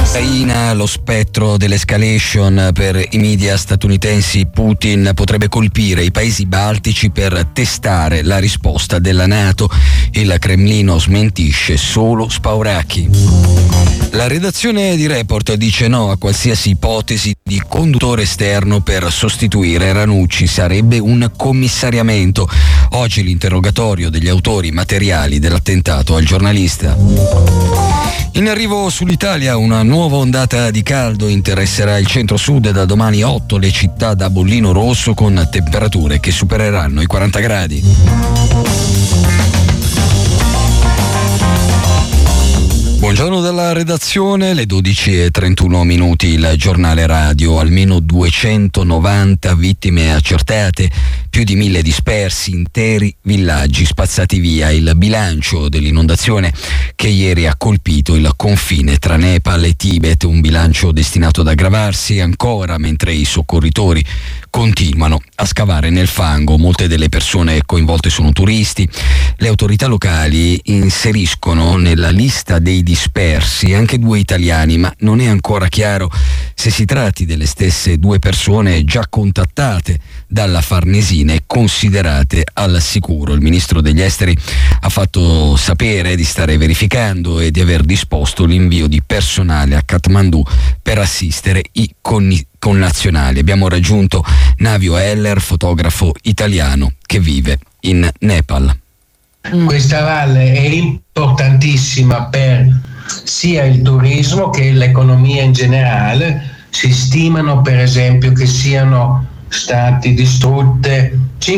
Ucraina, lo spettro dell'escalation per i media statunitensi. Putin potrebbe colpire i paesi baltici per testare la risposta della NATO. Il Cremlino smentisce solo spauracchi. La redazione di Report dice no a qualsiasi ipotesi di conduttore esterno per sostituire Ranucci. Sarebbe un commissariamento. Oggi l'interrogatorio degli autori materiali dell'attentato al giornalista. In arrivo sull'Italia una nuova ondata di caldo interesserà il centro-sud. Da domani 8 le città da bollino rosso con temperature che supereranno i 40 gradi. Buongiorno dalla redazione, le 12:31, il giornale radio. Almeno 290 vittime accertate, più di 1000 dispersi, interi villaggi spazzati via. Il bilancio dell'inondazione che ieri ha colpito il confine tra Nepal e Tibet, un bilancio destinato ad aggravarsi ancora mentre i soccorritori continuano a scavare nel fango. Molte delle persone coinvolte sono turisti. Le autorità locali inseriscono nella lista dei dispersi anche 2 italiani, ma non è ancora chiaro se si tratti delle stesse 2 persone già contattate dalla Farnesina e considerate al sicuro. Il ministro degli esteri ha fatto sapere di stare verificando e di aver disposto l'invio di personale a Kathmandu per assistere i connazionali. Abbiamo raggiunto Navio Heller, fotografo italiano che vive in Nepal. Questa valle è importantissima per sia il turismo che l'economia in generale. Si stimano per esempio che siano state distrutte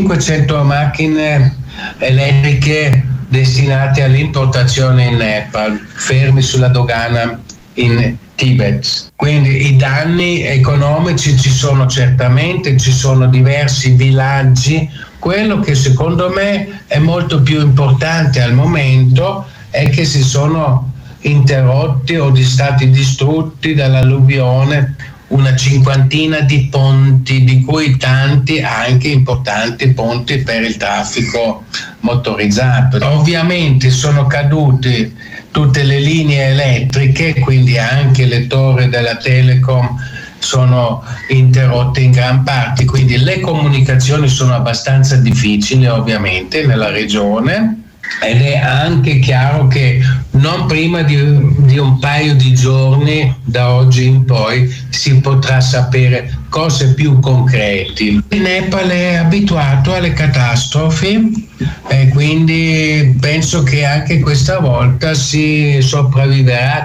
500 macchine elettriche destinate all'importazione in Nepal, fermi sulla dogana in Tibet. Quindi i danni economici ci sono certamente, ci sono diversi villaggi. Quello che secondo me è molto più importante al momento è che si sono interrotti o stati distrutti dall'alluvione una 50 di ponti, di cui tanti anche importanti ponti per il traffico motorizzato. Ovviamente sono cadute tutte le linee elettriche, quindi anche le torri della Telecom sono interrotte in gran parte, quindi le comunicazioni sono abbastanza difficili ovviamente nella regione. Ed è anche chiaro che non prima di un paio di giorni da oggi in poi si potrà sapere cose più concrete. Il Nepal è abituato alle catastrofi e quindi penso che anche questa volta si sopravviverà.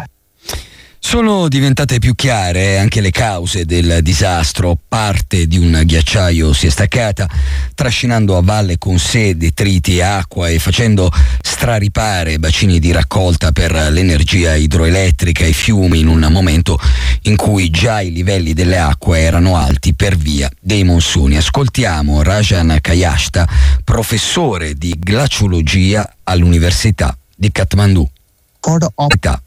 Sono diventate più chiare anche le cause del disastro. Parte di un ghiacciaio si è staccata, trascinando a valle con sé detriti e acqua e facendo straripare bacini di raccolta per l'energia idroelettrica e fiumi in un momento in cui già i livelli delle acque erano alti per via dei monsoni. Ascoltiamo Rajan Kayashta, professore di glaciologia all'Università di Kathmandu.